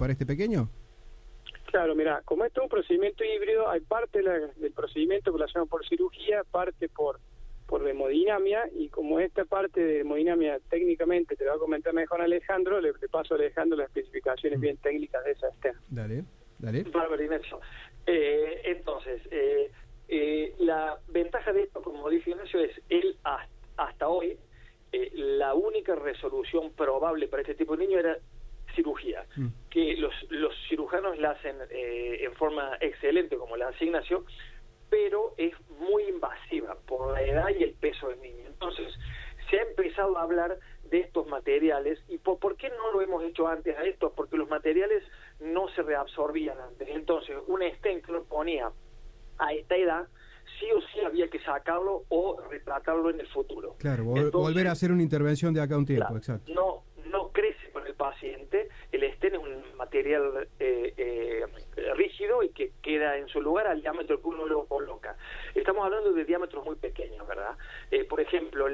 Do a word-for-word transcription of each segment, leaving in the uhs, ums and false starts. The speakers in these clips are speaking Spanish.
para este pequeño? Claro, mira, como esto es un procedimiento híbrido, hay parte de la, del procedimiento que lo hacemos por cirugía, parte por por hemodinamia, y como esta parte de hemodinamia técnicamente te va a comentar mejor Alejandro, le, le paso a Alejandro las especificaciones bien técnicas de esa stent. Dale, dale. Bárbaro, Ignacio. Eh, entonces, eh, eh, la ventaja de esto, como dice Ignacio, es él hasta, hasta hoy, eh, la única resolución probable para este tipo de niño era cirugía, mm. que los, los cirujanos la hacen eh, en forma excelente, como la hace Ignacio, pero es muy invasiva por la edad y el peso del niño. Entonces, se ha empezado a hablar de estos materiales. ¿Y por, por qué no lo hemos hecho antes a esto? Porque los materiales no se reabsorbían antes. Entonces, un stent que lo ponía a esta edad, sí o sí había que sacarlo o retratarlo en el futuro. Claro, vol Entonces, volver a hacer una intervención de acá a un tiempo, claro, exacto. No, no crece con el paciente. El stent es un material eh, eh, rígido y que queda en su lugar al diámetro que uno lo coloca. Estamos hablando de diámetros muy pequeños, ¿verdad? Eh, por ejemplo,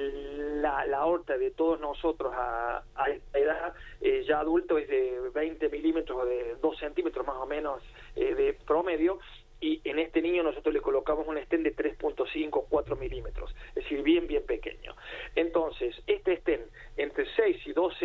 la, la aorta de todos nosotros a, a esta edad eh, ya adulto es de veinte milímetros o de dos centímetros más o menos eh, de promedio, y en este niño nosotros le colocamos un stent de tres punto cinco, cuatro milímetros, es decir, bien, bien pequeño. Entonces, este stent entre seis y doce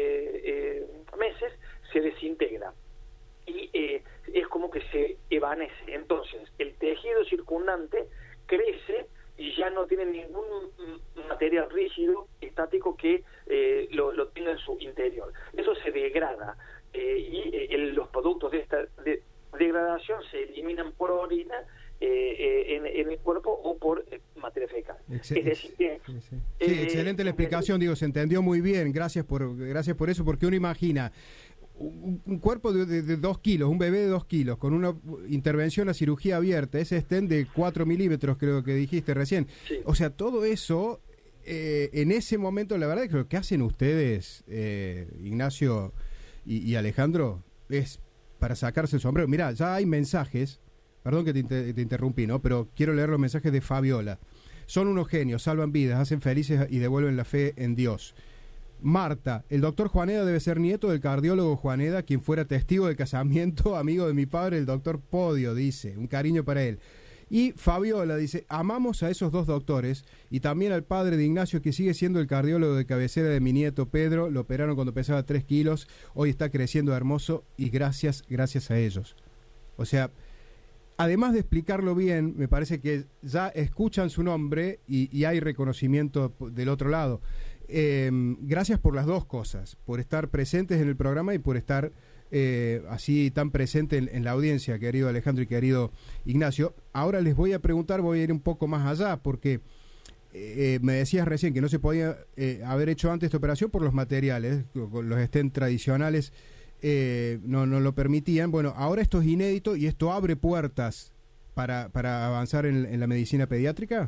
eh, meses se desintegra y eh, es como que se evanece. Entonces, el tejido circundante crece y ya no tiene ningún material rígido, estático, que eh, lo, lo tenga en su interior. Eso se degrada eh, y eh, el, los productos de esta de, degradación se eliminan por orina eh, eh, en, en el cuerpo o por eh, materia fecal. Ex es decir, que, sí, sí. Sí, eh, excelente la explicación, digo, se entendió muy bien, gracias por gracias por eso, porque uno imagina un, un cuerpo de, de, de dos kilos, un bebé de dos kilos, con una intervención a cirugía abierta, ese stent de cuatro milímetros, creo que dijiste recién. Sí. O sea, todo eso, eh, en ese momento, la verdad es que lo que hacen ustedes, eh, Ignacio y, y Alejandro, es para sacarse el sombrero. Mirá, ya hay mensajes, perdón que te, inter te interrumpí, ¿no? Pero quiero leer los mensajes de Fabiola. Son unos genios, salvan vidas, hacen felices y devuelven la fe en Dios. Marta, el doctor Juaneda debe ser nieto del cardiólogo Juaneda, quien fuera testigo del casamiento, amigo de mi padre, el doctor Podio, dice. Un cariño para él. Y Fabiola dice, amamos a esos dos doctores y también al padre de Ignacio, que sigue siendo el cardiólogo de cabecera de mi nieto Pedro. Lo operaron cuando pesaba tres kilos, hoy está creciendo hermoso y gracias, gracias a ellos. O sea, además de explicarlo bien, me parece que ya escuchan su nombre y, y hay reconocimiento del otro lado. Eh, gracias por las dos cosas, por estar presentes en el programa y por estar eh, así tan presente en, en la audiencia, querido Alejandro y querido Ignacio. Ahora les voy a preguntar, voy a ir un poco más allá, porque eh, me decías recién que no se podía eh, haber hecho antes esta operación por los materiales, los stent tradicionales eh, no, no lo permitían. Bueno, ahora esto es inédito y esto abre puertas para, para avanzar en, en la medicina pediátrica.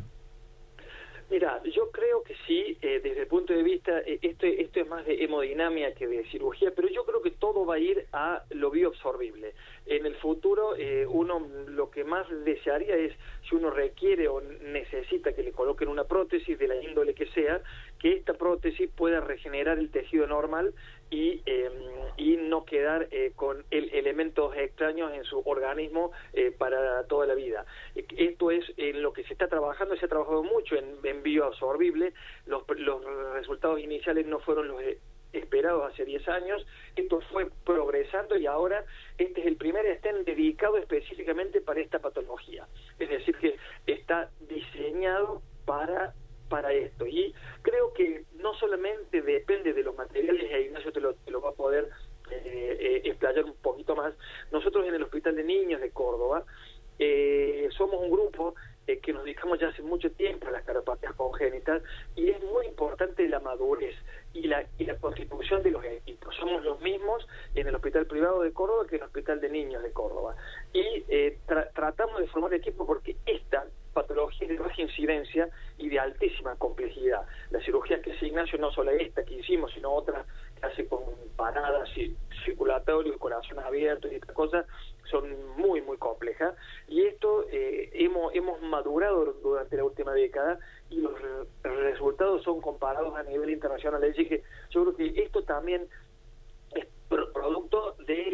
Mira, yo creo que sí, eh, desde el punto de vista, eh, esto, esto es más de hemodinamia que de cirugía, pero yo creo que todo va a ir a lo bioabsorbible. En el futuro, eh, uno lo que más desearía es, si uno requiere o necesita que le coloquen una prótesis de la índole que sea, que esta prótesis pueda regenerar el tejido normal y, eh, y no quedar eh, con el, elementos extraños en su organismo eh, para toda la vida. Esto es en lo que se está trabajando, se ha trabajado mucho en, en bioabsorbible. Los, los resultados iniciales no fueron los esperados hace diez años, esto fue progresando y ahora este es el primer stent dedicado específicamente para esta patología. Es decir, que está diseñado para para esto, y creo que no solamente depende de los materiales, e Ignacio te lo, te lo va a poder eh, eh, explayar un poquito más. Nosotros en el Hospital de Niños de Córdoba eh, somos un grupo eh, que nos dedicamos ya hace mucho tiempo a las cardiopatías congénitas, y es muy importante la madurez y la, y la constitución de los equipos. Somos los mismos en el Hospital Privado de Córdoba que en el Hospital de Niños de Córdoba, y eh, tra tratamos de formar equipo porque esta patología de baja incidencia y de altísima complejidad. La cirugía que hace Ignacio, no solo esta que hicimos, sino otra que hace con paradas, circulatorios, corazón abierto y estas cosas, son muy, muy complejas. Y esto eh, hemos, hemos madurado durante la última década y los re resultados son comparados a nivel internacional. Es decir, que yo creo que esto también es pro producto de